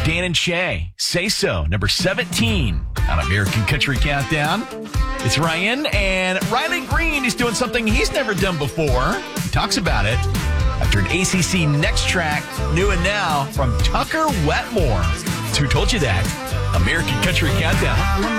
Dan and Shay, Say So, number 17 on American Country Countdown. It's Ryan, and Riley Green is doing something he's never done before. He talks about it after an ACC Next track, New and Now, from Tucker Wetmore. It's Who Told You That? American Country Countdown.